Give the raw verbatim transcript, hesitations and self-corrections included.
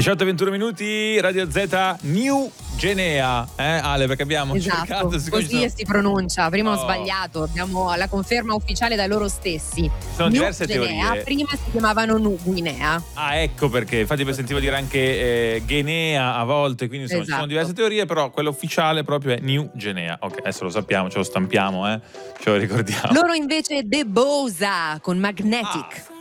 diciotto e ventuno minuti, Radio Z, New Guinea, eh Ale, perché abbiamo esatto, cercato, così sono... si pronuncia. Prima oh. ho sbagliato, abbiamo la conferma ufficiale da loro stessi. Sono New diverse Guinea, teorie. prima si chiamavano Nu Guinea. Ah, ecco perché, infatti poi sentivo dire anche eh, Guinea a volte, quindi insomma, esatto. ci sono diverse teorie, però quella ufficiale proprio è New Guinea. Ok, adesso lo sappiamo, ce lo stampiamo, eh? Ce lo ricordiamo. Loro invece The Bosa con Magnetic. Ah.